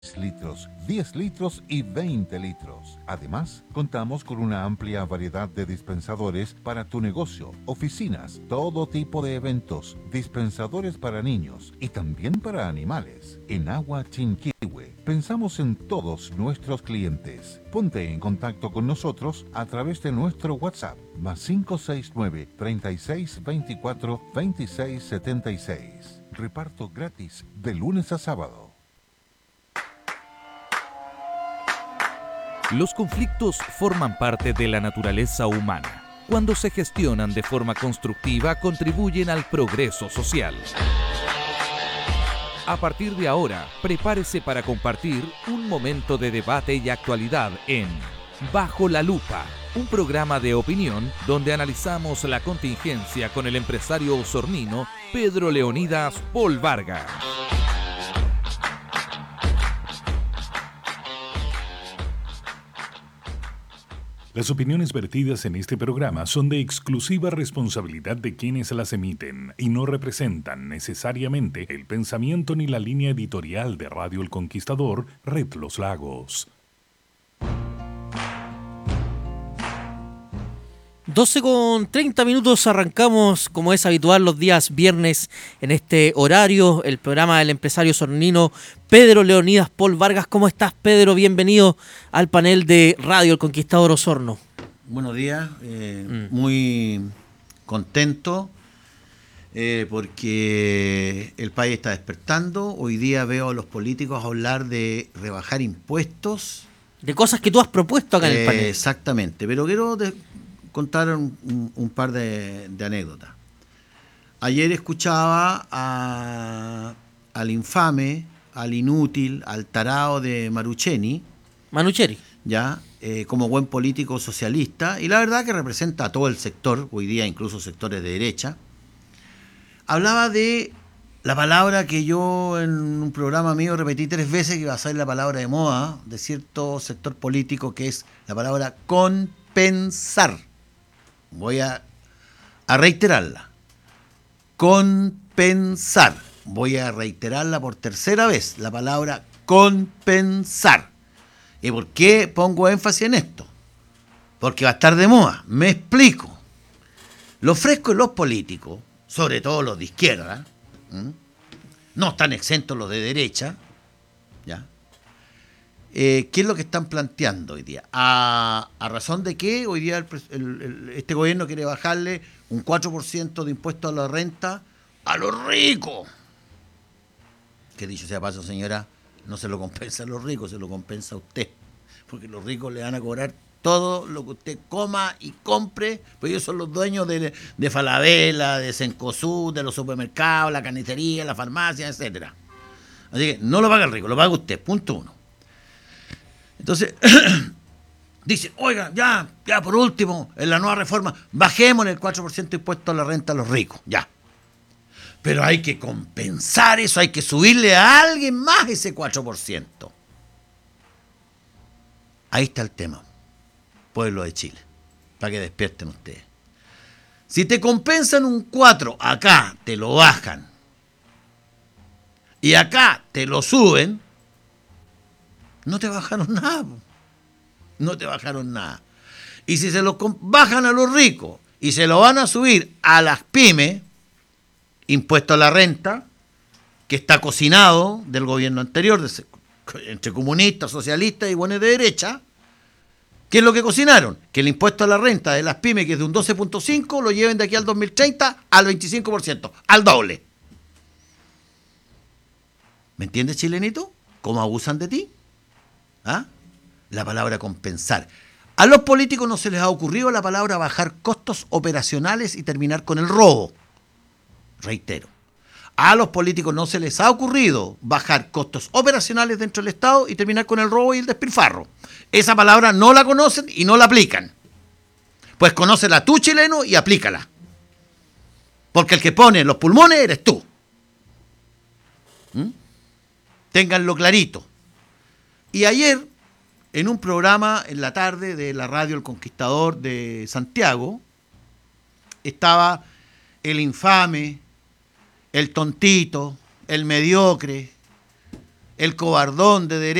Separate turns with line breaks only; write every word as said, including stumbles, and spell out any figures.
litros, diez litros y veinte litros. Además, contamos con una amplia variedad de dispensadores para tu negocio, oficinas, todo tipo de eventos, dispensadores para niños y también para animales. En Agua Chinquihue, pensamos en todos nuestros clientes. Ponte en contacto con nosotros a través de nuestro WhatsApp, más cinco seis nueve, treinta y seis veinticuatro, veintiséis setenta y seis. Reparto gratis de lunes a sábado.
Los conflictos forman parte de la naturaleza humana. Cuando se gestionan de forma constructiva, contribuyen al progreso social. A partir de ahora, prepárese para compartir un momento de debate y actualidad en Bajo la Lupa, un programa de opinión donde analizamos la contingencia con el empresario osornino Pedro Leonidas Paul Vargas.
Las opiniones vertidas en este programa son de exclusiva responsabilidad de quienes las emiten y no representan necesariamente el pensamiento ni la línea editorial de Radio El Conquistador, Red Los Lagos.
doce con treinta minutos, arrancamos como es habitual los días viernes en este horario, el programa del empresario osornino Pedro Leonidas Paul Vargas. ¿Cómo estás, Pedro? Bienvenido al panel de Radio El Conquistador Osorno.
Buenos días, eh, mm. muy contento eh, porque el país está despertando. Hoy día veo a los políticos hablar de rebajar impuestos.
De cosas que tú has propuesto acá en el panel.
Eh, exactamente, pero quiero... De, contar un, un, un par de, de anécdotas. Ayer escuchaba a, al infame, al inútil, al tarao de Marucheni.
Manucheri.
Ya, eh, como buen político socialista, y la verdad que representa a todo el sector, hoy día incluso sectores de derecha. Hablaba de la palabra que yo en un programa mío repetí tres veces, que iba a ser la palabra de moda de cierto sector político, que es la palabra compensar. Voy a, a reiterarla. Compensar. Voy a reiterarla por tercera vez. La palabra compensar. ¿Y por qué pongo énfasis en esto? Porque va a estar de moda. Me explico. Los frescos y los políticos, sobre todo los de izquierda, ¿m? no están exentos los de derecha, ¿ya? Eh, ¿Qué es lo que están planteando hoy día? ¿A, a razón de qué hoy día el, el, el, este gobierno quiere bajarle un cuatro por ciento de impuesto a la renta a los ricos? Que dicho sea paso, señora, no se lo compensa a los ricos, se lo compensa a usted. Porque los ricos le van a cobrar todo lo que usted coma y compre, pues ellos son los dueños de, de Falabella, de Cencosud, de los supermercados, la carnicería, la farmacia, etcétera. Así que no lo paga el rico, lo paga usted, punto uno. Entonces, dicen, oiga, ya, ya por último, en la nueva reforma, bajemos el cuatro por ciento de impuesto a la renta a los ricos, ya. Pero hay que compensar eso, hay que subirle a alguien más ese cuatro por ciento. Ahí está el tema, pueblo de Chile, para que despierten ustedes. Si te compensan un cuatro, acá te lo bajan, y acá te lo suben, no te bajaron nada. No te bajaron nada. Y si se lo bajan a los ricos y se lo van a subir a las pymes, impuesto a la renta, que está cocinado del gobierno anterior, entre comunistas, socialistas y buenos de derecha, ¿qué es lo que cocinaron? Que el impuesto a la renta de las pymes, que es de un doce punto cinco, lo lleven de aquí al dos mil treinta al veinticinco por ciento, al doble. ¿Me entiendes, chilenito? ¿Cómo abusan de ti? ¿Ah? La palabra compensar. A los políticos no se les ha ocurrido la palabra bajar costos operacionales y terminar con el robo. Reitero. A los políticos no se les ha ocurrido bajar costos operacionales dentro del Estado y terminar con el robo y el despilfarro. Esa palabra no la conocen y no la aplican. Pues conócela tú, chileno, y aplícala. Porque el que pone los pulmones eres tú. ¿Mm? Ténganlo clarito. Y ayer, en un programa en la tarde de la radio El Conquistador de Santiago, estaba el infame, el tontito, el mediocre, el cobardón de derecha